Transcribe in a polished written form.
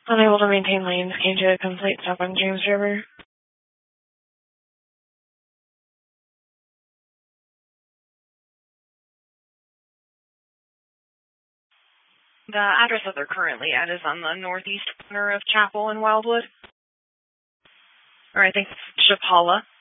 Unable to maintain lanes. Came to a complete stop on James River. The address that they're currently at is on the northeast corner of Chapel and Wildwood. Or I think it's Chapala.